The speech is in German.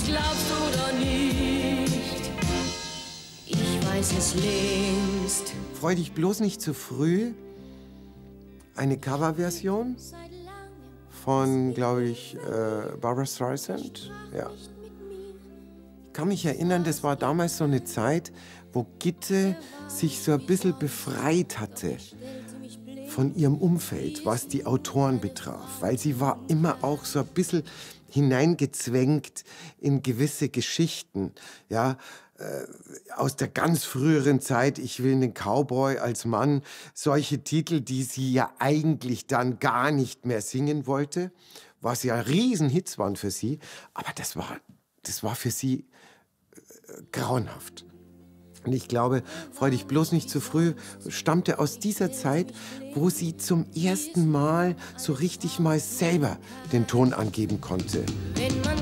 es glaubst oder nicht. Ich weiß es längst. Freu dich bloß nicht zu früh. Eine Coverversion von, glaube ich, Barbra Streisand. Ja. Ich kann mich erinnern, das war damals so eine Zeit, wo Gitte sich so ein bisschen befreit hatte von ihrem Umfeld, was die Autoren betraf. Weil sie war immer auch so ein bisschen hineingezwängt in gewisse Geschichten. Ja, aus der ganz früheren Zeit, ich will einen Cowboy als Mann, solche Titel, die sie ja eigentlich dann gar nicht mehr singen wollte, was ja Riesenhits waren für sie, aber das war für sie grauenhaft. Und ich glaube, freu dich bloß nicht zu früh, stammte aus dieser Zeit, wo sie zum ersten Mal so richtig mal selber den Ton angeben konnte. Wenn man